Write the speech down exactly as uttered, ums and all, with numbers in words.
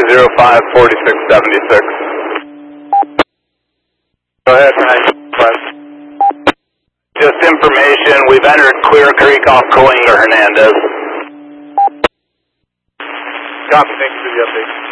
zero five, four six seven six. Go ahead, Ryan. Just information, we've entered Clear Creek off Coalinga Hernandez. Copy, thanks for the update.